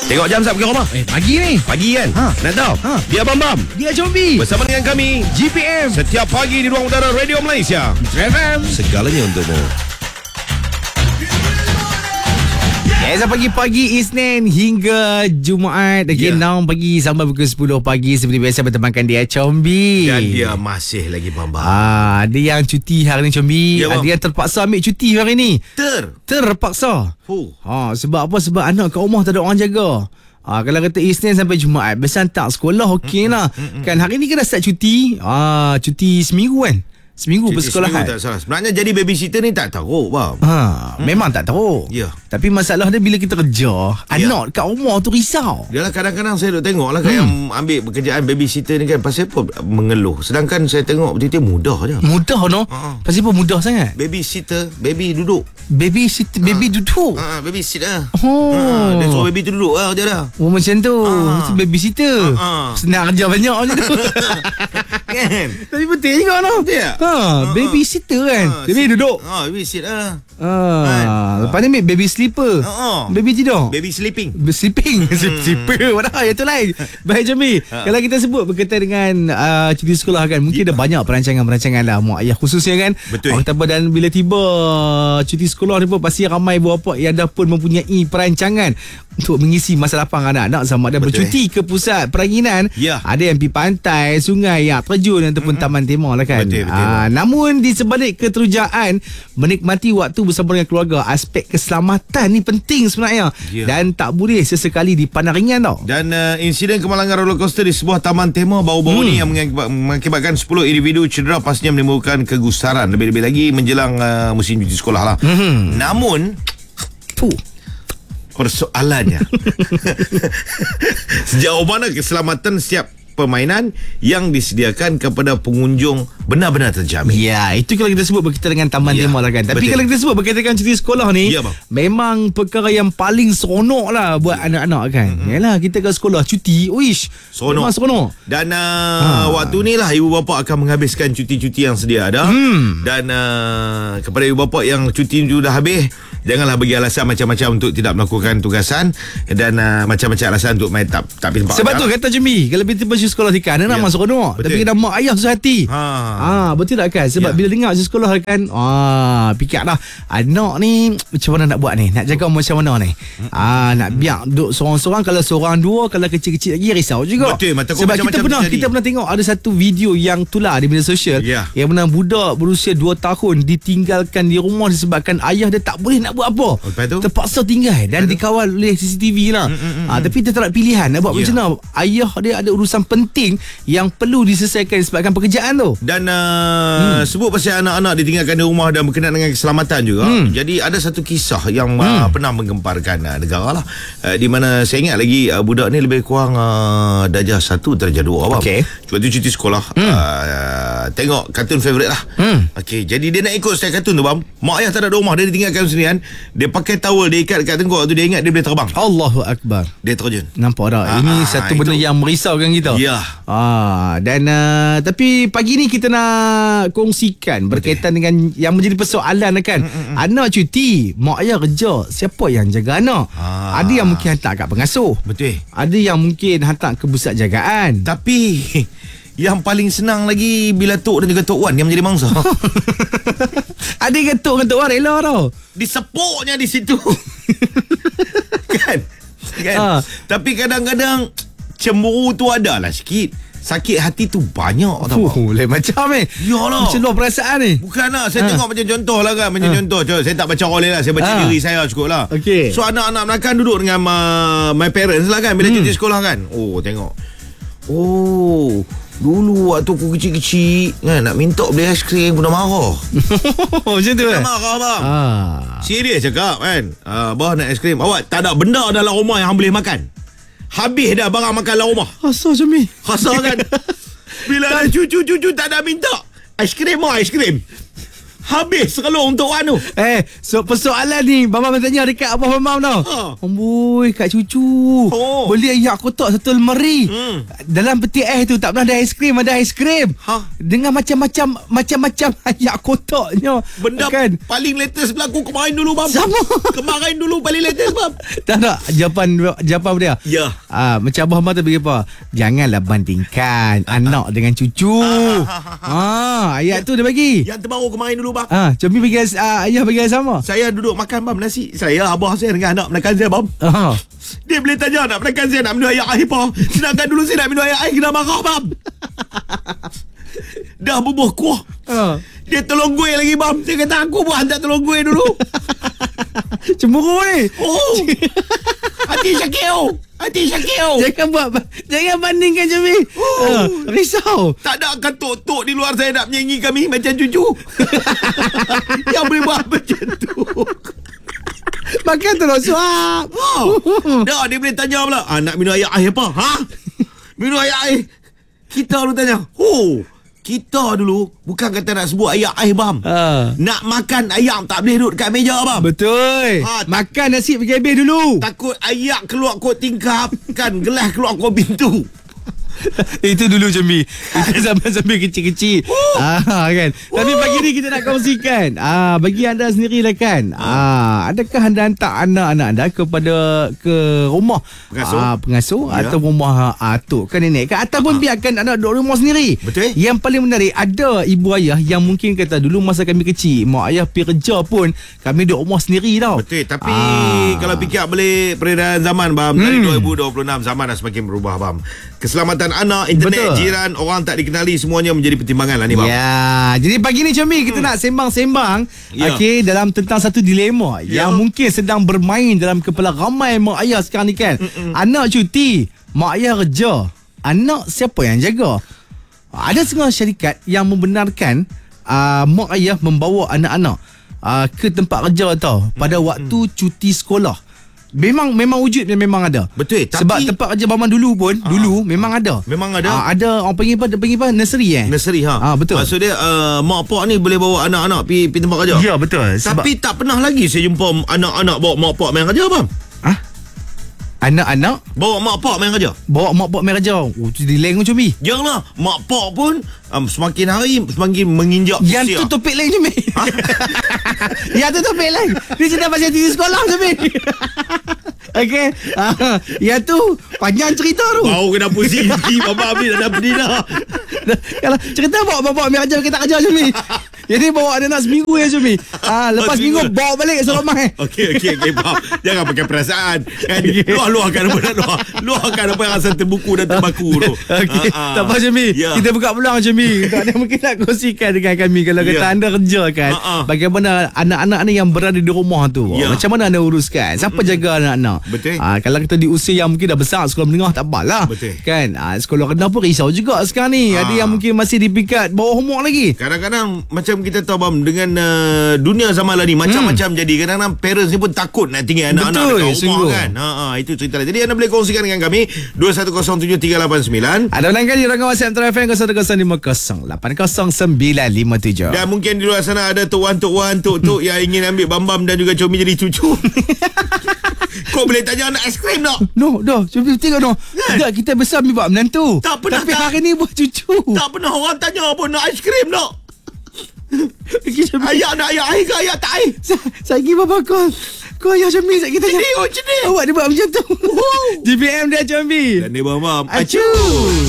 Tengok jam sap pergi rumah. Pagi ni. Pagi kan? Nak tahu? Dia Bam Dia Combi. bersama dengan kami GPM. setiap pagi di ruang udara Radio Malaysia. FM. Segalanya untukmu. Pagi-pagi Isnin hingga Jumaat. Okay, 6 pagi sampai pukul 10 pagi. Seperti biasa bertemankan dia Combi. Dan dia masih lagi Bam. Ada yang cuti hari ni Combi. Ya, Ada yang terpaksa ambil cuti hari ni. Terpaksa. Sebab apa? Sebab anak kat rumah tak ada orang jaga. Kalau kata Isnin sampai Jumaat biasa tak sekolah okey lah. Kan hari ni kena start cuti. Cuti seminggu kan. Seminggu bersekolahan. Tak salah. Sebenarnya jadi babysitter ni tak teruk, Bam. Memang tak teruk. Ya. Tapi masalah dia bila kita kerja, anak kat rumah tu risau. Yalah, kadang-kadang saya duk tengok lah kan yang ambil pekerjaan babysitter ni kan, pasal apa mengeluh. Sedangkan saya tengok betul-betul mudah je. Mudah no? Pasal apa mudah sangat? Babysitter, baby duduk. Baby duduk. Babysitter. Oh. Dia suruh baby tu duduk lah dia dah. Oh macam tu. Babysitter. Senang kerja banyak je tu. Kan? Tapi betul juga no? Betul tak? Babysitter kan. Baby duduk. Babysitter lah. Lepas ni ambil baby sleeper. Baby tidur. Baby sleeping. Sleeping. Sleeper. Padahal yang tu lain. Baik Jambi. Kalau kita sebut berkaitan dengan cuti sekolah kan, mungkin ada banyak perancangan-perancangan lah mak ayah khususnya kan. Betul. Dan bila tiba cuti sekolah ni pun pasti ramai ibu bapa yang dah pun mempunyai perancangan untuk mengisi masa lapang anak-anak sama ada bercuti ke pusat peranginan. Ada yang pergi pantai, sungai, terjun ataupun taman tema lah kan. Betul. Namun di sebalik keterujaan menikmati waktu bersama dengan keluarga, aspek keselamatan ni penting sebenarnya. Dan tak boleh sesekali dipandang ringan tau. Dan insiden kemalangan roller coaster di sebuah taman tema baru-baru ni yang mengakibatkan 10 individu cedera, pastinya menimbulkan kegusaran, lebih-lebih lagi menjelang musim cuti sekolah lah. Namun persoalannya sejauh mana keselamatan setiap permainan yang disediakan kepada pengunjung benar-benar terjamin. Ya, itu kalau kita sebut berkaitan dengan taman tema lah kan. Tapi betul. kalau kita sebut berkaitan dengan cuti sekolah ni, memang perkara yang paling seronok lah buat anak-anak kan. Yalah, kita ke sekolah cuti, seronok. Memang seronok. Dan waktu ni lah ibu bapa akan menghabiskan cuti-cuti yang sedia ada. Dan kepada ibu bapa yang cuti tu dah habis, janganlah bagi alasan macam-macam untuk tidak melakukan tugasan dan macam-macam alasan untuk main tak pergi tempat. Sebab tu kata Jembi, kalau kita sekolah ikan nak masuk seronok. Tapi kadang mak ayah susah hati. Betul tak kan? Sebab bila dengar sekolah kan, fikirlah anak ni macam mana nak buat ni, nak jaga macam mana ni. Nak biar duduk seorang-seorang. Kalau seorang dua, kalau kecil-kecil lagi risau juga. Betul. Sebab kita pernah tengok ada satu video yang tular di media sosial yang mana budak berusia 2 tahun ditinggalkan di rumah disebabkan ayah dia tak boleh nak buat apa. Terpaksa tinggal dan dikawal oleh CCTV lah. Tapi dia tak ada pilihan nak buat macam mana. Ayah dia ada urusan penting yang perlu diselesaikan disebabkan pekerjaan tu. Dan sebut pasal anak-anak ditinggalkan di rumah dan berkenaan dengan keselamatan juga. Jadi ada satu kisah yang pernah menggemparkan negara lah, di mana saya ingat lagi budak ni lebih kurang darjah 1 darjah 2 Cuba tu cuti sekolah, tengok kartun favourite lah. Jadi dia nak ikut style kartun tu bang. Mak ayah tak ada rumah, dia ditinggalkan sendirian. Dia pakai towel, dia ikat kat tengkuk tu, dia ingat dia boleh terbang. Allahu Akbar. Dia terjun. Nampak tak? Ini satu benda yang merisaukan kita. Dan tapi pagi ni kita nak kongsikan berkaitan dengan yang menjadi persoalan kan. Anak cuti, mak ayah kerja, siapa yang jaga anak? Ada yang mungkin hantar kat pengasuh. Betul. Ada yang mungkin hantar ke pusat jagaan. Tapi yang paling senang lagi bila Tok dan juga Tok Wan yang menjadi mangsa. Ada yang Tok dengan Tok Wan rela tau. Disepuknya di situ. Kan? Tapi kadang-kadang cemburu tu ada lah sikit. Sakit hati tu banyak tau. Lain macam Yalah. Macam luar perasaan ni. Bukan lah. Saya tengok macam contoh lah kan. Macam contoh. Saya tak baca oleh lah. Saya baca diri saya cukup lah. So anak-anak Melaka duduk dengan my parents lah kan. Bila cuti sekolah kan. Tengok. Dulu waktu aku kecil-kecil kan, nak minta beli aiskrim pun dah marah. Macam tu kan? Marah bang. Serius cakap kan. Abah nak aiskrim. Awak tak ada benda dalam rumah yang boleh makan. Habis dah barang makan dalam rumah. Asal macam ni. Asal kan. Bila ada cucu-cucu tak ada minta aiskrim. Habis kalau untuk Wan tu. So persoalan ni Bambam tanya dekat Abah Bambam tau. Amboi Kak Cucu, beli ayak kotak satu lemari. Dalam peti ais tu tak pernah ada aiskrim, ada aiskrim. Dengan macam-macam ayak kotaknya. Benda kan? Paling latest berlaku kemarin dulu bang. Sama. Kemarin dulu paling latest bang. Tak jawapan dia. Ya. Macam Abah Bambam tu apa? Janganlah bandingkan anak dengan cucu. Ayat tu dia bagi. Yang terbaru kemarin dulu bang. Cumi bagi ayah bagi sama. Saya duduk makan bam nasi. Saya, abah saya dengan anak menekan saya bam. Dia boleh tanya nak menekan saya nak minum air apa. Sedangkan dulu saya nak minum air kena marah bam. Dah bubuh kuah. Dia tolong gue lagi bam. Dia kata aku buat tak tolong gue dulu. Cemburu ni. Hati Syakil. Jangan bandingkan Cumi. Risau. Tak ada akan tok-tok di luar saya nak menyanyi kami macam cucu. Yang boleh buat macam tu. Makan terus suap. Dah dia boleh tanya pula. Nak minum air apa? Minum air. Kita dulu tanya. Kita dulu bukan kata nak sebut ayak bam. Nak makan ayam tak boleh duduk dekat meja bam. Betul. Makan nasi pergi habis dulu. Takut ayak keluar kot tingkap. Kan gelas keluar kot pintu. Itu dulu Cumi. Itu zaman-zaman kecil-kecil. Kan. Tapi pagi ni kita nak kongsikan. Bagi anda sendirilah kan. Adakah anda hantar anak-anak anda ke rumah pengasuh atau rumah atuk kan nenek kan, ataupun biarkan anak duduk rumah sendiri. Betul. Yang paling menarik, ada ibu ayah yang mungkin kata dulu masa kami kecil mak ayah pergi kerja pun kami duduk rumah sendiri tau. Betul. Tapi kalau fikir balik peredaran zaman bam, dari 2026 zaman dah semakin berubah bam. Keselamatan anak, internet, jiran, orang tak dikenali, semuanya menjadi pertimbangan lah ni bang. Ya, jadi pagi ni Cumi kita nak sembang-sembang dalam tentang satu dilema yang mungkin sedang bermain dalam kepala ramai mak ayah sekarang ni kan. Anak cuti, mak ayah kerja, anak siapa yang jaga? Ada setengah syarikat yang membenarkan mak ayah membawa anak-anak ke tempat kerja tau pada waktu cuti sekolah. Memang wujud dan memang ada. Betul. Sebab tempat kerja Bambam dulu pun dulu memang ada. Memang ada. Ada orang panggil apa? Nursery Nursery betul. Maksud dia mak pak ni boleh bawa anak-anak pergi tempat kerja. Ya betul. Tapi tak pernah lagi saya jumpa anak-anak bawa mak pak main kerja bang. Anak-anak bawa mak pak main kerja. Bawa mak pak main kerja. Tu dileng Cumi. Janganlah. Mak pak pun semakin hari semakin menginjak usia. Yang tu topik lain Cumi. Yang tu topik lain. Dia cerita pasal di sekolah Cumi. Okey. Yang tu panjang cerita tu. Baru kena pusing. Bapa ni dah dapat dah. Kalau cerita bawa ambil kerja kita kerja Cumi. Jadi bawa anak seminggu ya Cumi. Lepas minggu bawa balik ke rumah. Okey faham. Jangan pakai perasaan. Kan luahkan apa nak luahkan apa yang rasa terbuku dan terbaku tu. Okey. Tak apa Cumi. Kita buka peluang Cumi. Tak ada mungkin nak kongsikan dengan kami kalau kata anda kerja kan. Bagaimana anak-anak ni yang berada di rumah tu. Macam mana anda uruskan? Siapa jaga anak-anak? Betul. Kalau kita di usia yang mungkin dah besar, sekolah menengah tak apalah. Betul. Kan? Sekolah rendah pun risau juga sekarang ni. Ada yang mungkin masih di peringkat bawah homework lagi. Kadang-kadang macam kita tahu bam, dengan dunia zaman lah ni macam-macam jadi. Kadang-kadang parents ni pun takut nak tinggal anak-anak dekat rumah kan. Itu cerita lain. Jadi anda boleh kongsikan dengan kami 21073889. Ada ulang kali rangan WhatsApp Metro FM 0105808097. Dan mungkin di luar sana ada Tok Wan yang ingin ambil Bambam dan juga Comi jadi cucu. Kau boleh tanya nak aiskrim tak? No, dah. Cuba tengok no. Tak, kita besar ambil buat menantu. Tak pernah. Tapi hari ni buat cucu. Tak pernah orang tanya pun nak aiskrim tak? Ayah nak ayah air ke ayah tak air? Saya pergi bapa kau. Kau ayah Combi sekejap kita. Cedih. Awak dia buat macam tu. GBM dia Combi. Dan dia Bambam. Acu.